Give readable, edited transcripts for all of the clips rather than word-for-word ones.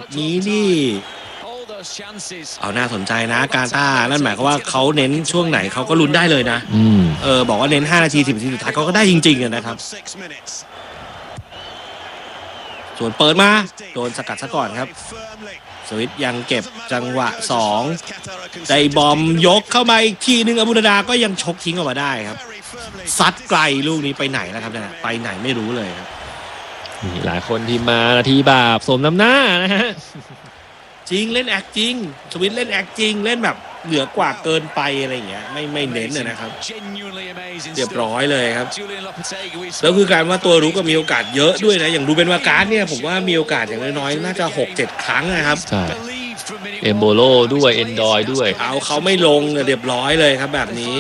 นี้นี่เอาน่าสนใจนะกาตาร์นั่นหมายความว่าเขาเน้นช่วงไหนเขาก็ลุ้นได้เลยนะบอกว่าเน้น5 นาที10 นาทีสุดท้ายเขาก็ได้จริงๆนะครับส่วนเปิดมาโดนสกัดซะก่อนครับสวิตยังเก็บจังหวะ2ได้บอมยกเข้ามาอีกทีนึงอบูดาก็ยังชกทิ้งออกมาได้ครับซัดไกลลูกนี้ไปไหนแล้วครับเนี่ยไปไหนไม่รู้เลยครับหลายคนที่มานาทีบาปสมน้ำหน้านะฮะจริงเล่นแอคจริงสวิตเล่นแอคจริงเล่นแบบเหนือกว่าเกินไปอะไรอย่างเงี้ยไม่เน้นเลยนะครับเรียบร้อยเลยครับแล้วคือการว่าตัวรุกก็มีโอกาสเยอะด้วยนะอย่างรูเบนวาการ์ดเนี่ยผมว่ามีโอกาสอย่างน้อยๆน่าจะ 6-7 ครั้งนะครับใช่เอมโบโลด้วยเอนดอยด้วยเขาไม่ลงเรียบร้อยเลยครับแบบนี้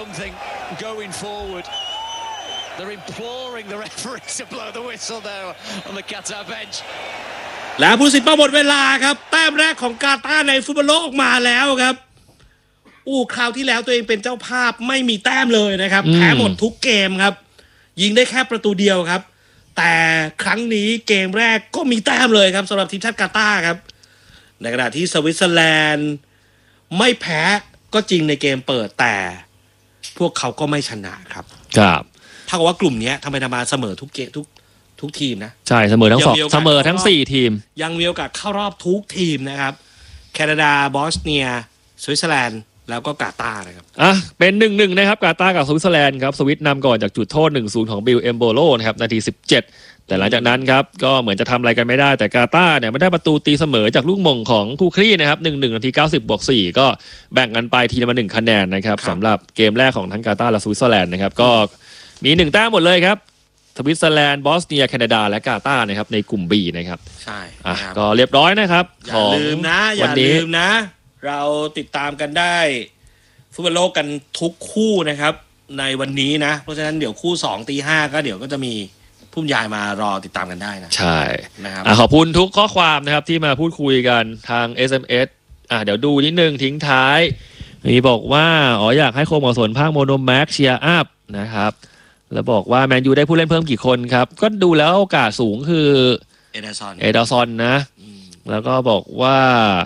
แล้วผู้สิทธิ์หมดเวลาครับแต้มแรกของกาตาร์ในฟุตบอลโลกออกมาแล้วครับคราวที่แล้วตัวเองเป็นเจ้าภาพไม่มีแต้มเลยนะครับแพ้หมดทุกเกมครับยิงได้แค่ประตูเดียวครับแต่ครั้งนี้เกมแรกก็มีแต้มเลยครับสำหรับทีมชาติกาตาร์ครับในขณะที่สวิตเซอร์แลนด์ไม่แพ้ก็จริงในเกมเปิดแต่พวกเขาก็ไม่ชนะครับครับถ้ากับว่ากลุ่มนี้ทำไมทำมาเสมอทุกเกมทุกทีมนะใช่เสมอทั้ง2เสมอทั้ง4ทีมยังมีโอกาสเข้ารอบทุกทีมนะครับแคนาดาบอสเนียสวิตเซอร์แลนด์แล้วก็กาตาร์นะครับเป็น 1-1 นะครับกาตาร์กับสวิตเซอร์แลนด์ครับสวิตนำก่อนจากจุดโทษ 1-0 ของบิลเอมโบโลนะครับนาที17แต่หลังจากนั้นครับก็เหมือนจะทำอะไรกันไม่ได้แต่กาตาร์เนี่ยไม่ได้ประตูตีเสมอจากลูกมงของคูครี่นะครับ 1-1 นาที 90+4 ก็แบ่งกันไปทีละ1คะแนนนะครับสำหรับเกมแรกของทั้งกาตาร์และสวิตเซอร์แลนด์นะครับก็มี1แต้มหมดเลยครับสวิตเซอร์แลนด์บอสเนียแคนาดาและกาตาร์นะครับในกลุ่ม B นะครับใช่ก็เรียบร้อยนะครับอย่าลืมนะเราติดตามกันได้ฟุตบอลโลกกันทุกคู่นะครับในวันนี้นะเพราะฉะนั้นเดี๋ยวคู่ 2 ตี 5ก็เดี๋ยวก็จะมีผู้บรรยายมารอติดตามกันได้นะใช่นะครับขอบคุณทุกข้อความนะครับที่มาพูดคุยกันทาง SMS เดี๋ยวดูนิดนึงทิ้งท้ายมีบอกว่าอยากให้โคมกับสนภาคโมโนแม็กเชียร์อัพนะครับแล้วบอกว่าแมนยูได้ผู้เล่นเพิ่มกี่คนครับก็ดูแล้วโอกาสสูงคือเอเดอร์ซอนนะแล้วก็บอกว่า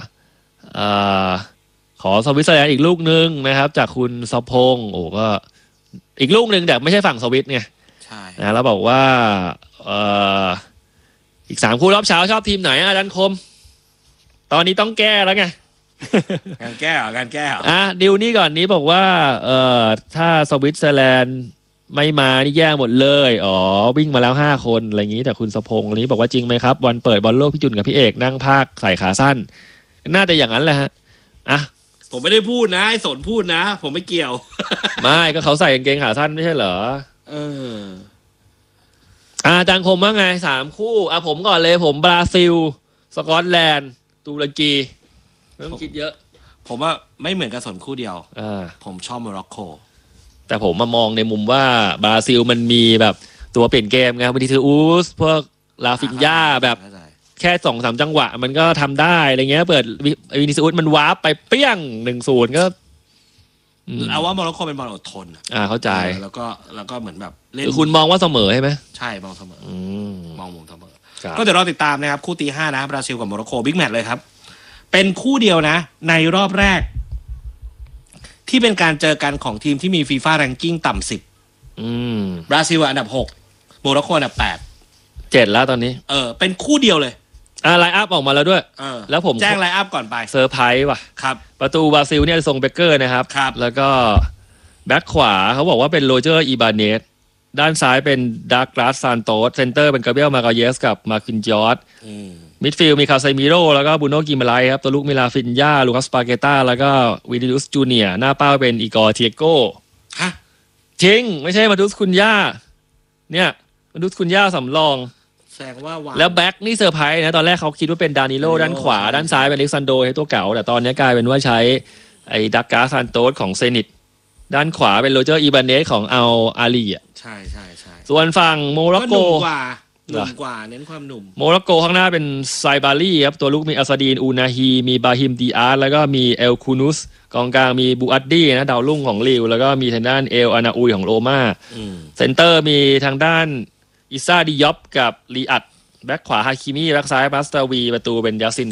ขอสวิตเซอร์แลนด์อีกลูกนึงนะครับจากคุณสพงศ์ก็อีกลูกนึงแต่ไม่ใช่ฝั่งสวิตไงใช่นะแล้วบอกว่าอีก3คู่รอบเช้าชอบทีมไหนดันคมตอนนี้ต้องแก้แล้วไงการแก้ดิวนี่ก่อนนี้บอกว่าถ้าสวิตเซอร์แลนด์ไม่มานี่แย่หมดเลยวิ่งมาแล้ว5คนอะไรอย่างนี้แต่คุณสพงศ์นี้บอกว่าจริงไหมครับวันเปิดบอลโลกพี่จุนกับพี่เอกนั่งพากใส่ขาสั้นน่าจะอย่างนั้นแหละฮะผมไม่ได้พูดนะไอ้สนพูดนะผมไม่เกี่ยวไม่ก็เขาใส่กางเกงขาสั้นไม่ใช่เหรออาจารย์คมว่าไง3คู่ผมก่อนเลยผมบราซิลสกอตแลนด์ตุรกีไม่ต้องคิดเยอะผมว่าไม่เหมือนกับสนคู่เดียวผมชอบโมร็อกโกแต่ผมมามองในมุมว่าบราซิลมันมีแบบตัวเปลี่ยนเกมไงวินิซิอุสพวกลาฟินญ่าแบบแค่ 2-3 จังหวะมันก็ทำได้อะไรเงี้ยเปิดวินิซิอุสมันวาร์ปไปเปี้ยง 1-0 ก็เอาว่าโมร็อกโกเป็นบอลอดทนเข้าใจแล้วก็เหมือนแบบเล่นคุณมองว่าเสมอใช่ไหมใช่มองเสมอมองมุมเสมอก็เดี๋ยวรอติดตามนะครับคู่ตี 5นะบราซิลกับโมร็อกโกบิ๊กแมตช์เลยครับเป็นคู่เดียวนะในรอบแรกที่เป็นการเจอกันของทีมที่มีฟีฟ่าแรงกิ้งต่ำ10บราซิลอันดับ6โมร็อกโกอันดับ 7แล้วตอนนี้เป็นคู่เดียวเลยไลน์อัพออกมาแล้วด้วยแล้วผมแจ้งไลน์อัพก่อนไปเซอร์ไพรส์ว่ะครับประตูบราซิลเนี่ยทรงเบเกอร์นะครับแล้วก็แบ็คขวาเขาบอกว่าเป็นโรเจอร์อีบาเนสด้านซ้ายเป็นดักลาสซานโตสเซนเตอร์เป็นกาเบรียลมากาเยสกับมาร์คินจอร์จมิดฟิลด์มีคาเซมิโร่แล้วก็บูโน่กิมไลครับตัวลูกมิลาฟินญ่าลูคัสปาเกต้าแล้วก็วินิอุสจูเนียร์หน้าเป้าเป็นอีกอร์เทียโก้จริงไม่ใช่มาดุสคุนย่าเนี่ยมาดุสคุนย่าสำรองแสดงว่าแล้วแบ็คนี่เซอร์ไพรส์นะตอนแรกเขาคิดว่าเป็นดานิโลด้านขวาด้านซ้ายเป็นเล็กซานโดให้ตัวเก่าแต่ตอนนี้กลายเป็นว่าใช้ไอ้ดักกาซานโตสของเซนิตด้านขวาเป็นโรเจอร์อีบานเนสของอัลอาลีใช่ส่วนฝั่งโมร็อกโกหนุ่มกว่าเน้นความหนุ่มโมร็อกโกข้างหน้าเป็นไซบารีครับตัวลูกมีอัสดีนอูนาฮีมีบาฮิมดีอาร์แล้วก็มีเอลคูนุสกองกลางมีบูอัดดี้นะดาวรุ่งของลิวแล้วก็มีทางด้านเอลอานาอุยของโรม่าเซนเตอร์มีทางด้านอิซ่าดิยอปกับลีอัดแบ็คขวาฮาคิมีแบ็คซ้ายบัสตาวีประตูเป็นยาซิน